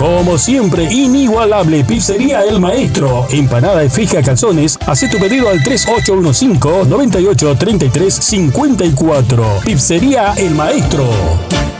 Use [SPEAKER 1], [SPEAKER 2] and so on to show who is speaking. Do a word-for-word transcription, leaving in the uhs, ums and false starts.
[SPEAKER 1] Como siempre, inigualable, Pizzería El Maestro. Empanada de fija calzones. Haz tu pedido al tres ocho uno cinco, nueve ocho, tres tres cinco cuatro. Pizzería El Maestro.